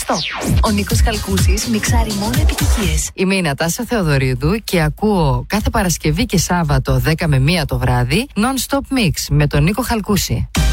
ευχαριστώ. Ο Νίκος Χαλκούσης μιξάρει μόνο επιτυχίες. Είμαι η Νατάσα Θεοδωρίδου και ακούω κάθε Παρασκευή και Σάββατο 10 με 1 το βράδυ Non-Stop Mix με τον Νίκο Χαλκούση.